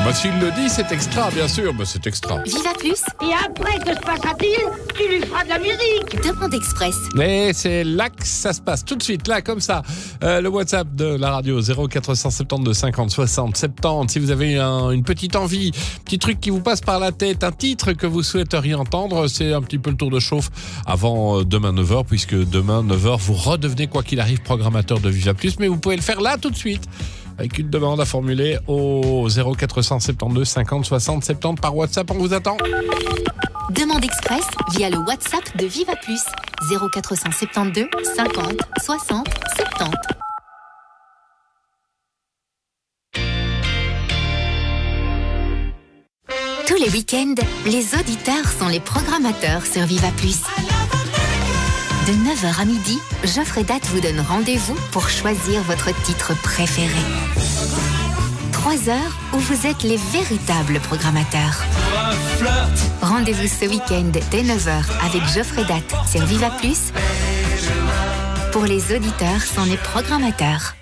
S'il le dit, c'est extra, bien sûr, mais c'est extra. Viva Plus. Et après, que se passera-t-il? Tu lui feras de la musique. Demande Express. Et c'est là que ça se passe, tout de suite, là, comme ça. Le WhatsApp de la radio, 0472 50 60 70. Si vous avez une petite envie, petit truc qui vous passe par la tête, un titre que vous souhaiteriez entendre, c'est un petit peu le tour de chauffe avant demain 9h, puisque demain 9h, vous redevenez, quoi qu'il arrive, programmateur de Viva Plus, mais vous pouvez le faire là tout de suite, avec une demande à formuler au 0472 50 60 70 par WhatsApp. On vous attend. Demande Express via le WhatsApp de Viva Plus. 0472 50 60 70. Tous les week-ends, les auditeurs sont les programmateurs sur Viva Plus. De 9h à midi, Geoffrey Date vous donne rendez-vous pour choisir votre titre préféré. 3 heures où vous êtes les véritables programmateurs. Rendez-vous ce week-end dès 9h avec Geoffrey Date sur Viva Plus. Pour les auditeurs sont les programmateurs.